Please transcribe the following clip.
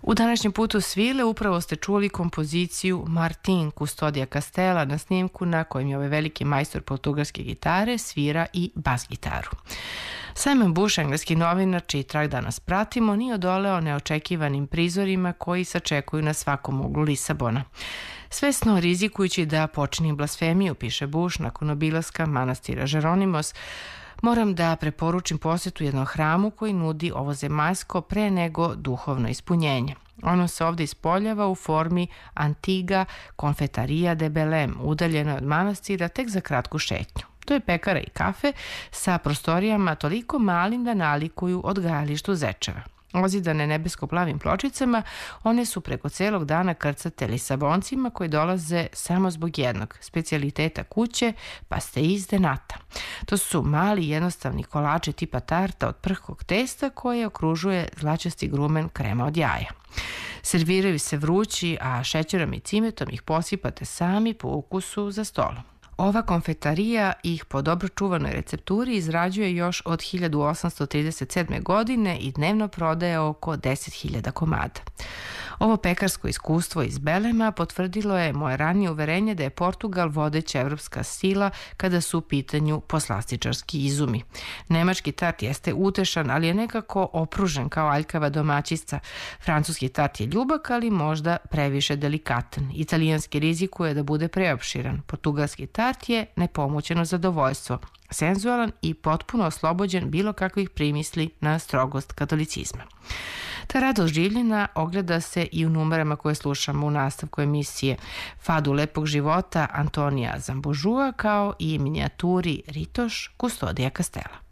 U današnjem putu svile upravo ste čuli kompoziciju Martin Kustodija Castela na snimku na kojem je ovaj veliki majstor portugalske gitare svira i bas gitaru. Simon Bush, engleski novinar čiji trag danas pratimo, nije odoleo neočekivanim prizorima koji sačekuju na svakom uglu Lisabona. Svesno rizikujući da počini blasfemiju, piše Bush nakon obilaska manastira Jeronimos, moram da preporučim posjetu jednom hramu koji nudi ovozemaljsko pre nego duhovno ispunjenje. Ono se ovdje ispoljava u formi Antiga Confeitaria de Belém, udaljeno od manastira tek za kratku šetnju. To je pekara i kafe sa prostorijama toliko malim da nalikuju odgajalištu zečeva. Ozidane nebesko-plavim pločicama, one su preko celog dana krcate Lisaboncima koji dolaze samo zbog jednog, specijaliteta kuće, pastéis de nata. To su mali jednostavni kolači tipa tarta od prhkog testa koje okružuje zlačasti grumen krema od jaja. Serviraju se vrući, a šećerom i cimetom ih posipate sami po ukusu za stolom. Ova konfetarija ih po dobro čuvanoj recepturi izrađuje još od 1837. godine i dnevno prodaje oko 10.000 komada. Ovo pekarsko iskustvo iz Belema potvrdilo je moje ranije uverenje da je Portugal vodeća evropska sila kada su u pitanju poslastičarski izumi. Nemački tart jeste utešan, ali je nekako opružen kao aljkava domaćica. Francuski tart je ljubak, ali možda previše delikatan. Italijanski rizikuje da bude preopširan. Portugalski tart je nepomućeno zadovoljstvo, senzualan i potpuno oslobođen bilo kakvih primisli na strogost katolicizma. Ta radost življena ogleda se i u numerama koje slušamo u nastavku emisije, Fadu lepog života Antonija Zambužua kao i minijaturi Ritoš Kustodija Castela.